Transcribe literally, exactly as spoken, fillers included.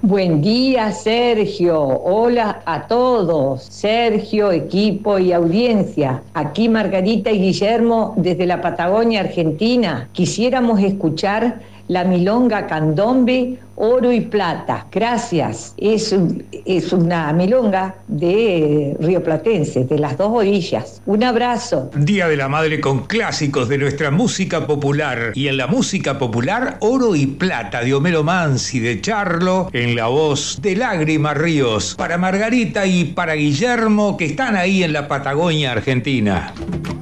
Buen día, Sergio. Hola a todos. Sergio, equipo y audiencia. Aquí Margarita y Guillermo desde la Patagonia, Argentina. Quisiéramos escuchar la milonga candombe Oro y Plata. Gracias. Es, un, es una milonga de Río Platense, de las dos orillas. Un abrazo. Día de la Madre con clásicos de nuestra música popular. Y en la música popular, Oro y Plata de Homero Mansi, de Charlo, en la voz de Lágrima Ríos. Para Margarita y para Guillermo, que están ahí en la Patagonia, Argentina.